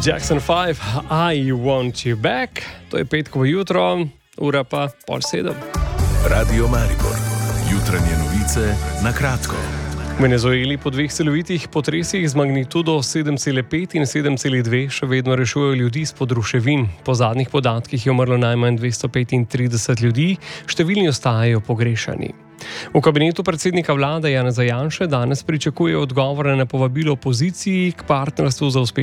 Jackson 5, I Want You Back. To je petkovo jutro, ura pa 6:30. Radio Maribor, jutranje novice na kratko. V Venezueli po dveh celovitih potresih z magnitudo 7,5 in 7,2 še vedno rešujejo ljudi izpod ruševin. Po zadnjih podatkih je umrlo najmanj 235 ljudi, številni ostajajo pogrešani. V kabinetu predsednika vlade Janeza Janše danes pričakujejo odgovore na povabilo opoziciji k partnerstvu za uspešno